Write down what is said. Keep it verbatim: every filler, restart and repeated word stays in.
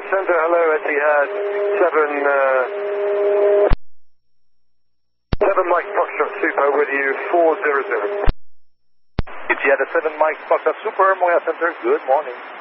Center, hello, Etihad, seven, uh, seven Mike Foxtrot Super with you, four zero zero. Etihad seven Mike Foxtrot Super, Montreal Center, good morning.